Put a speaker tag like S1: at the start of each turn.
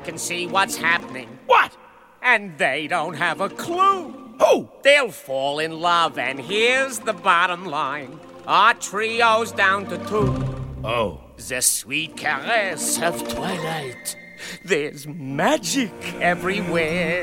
S1: can see what's happening.
S2: What?
S1: And they don't have a clue.
S2: Who?
S1: They'll fall in love, and here's the bottom line. Our trio's down to 2.
S2: Oh.
S1: The sweet caress of twilight. There's magic everywhere.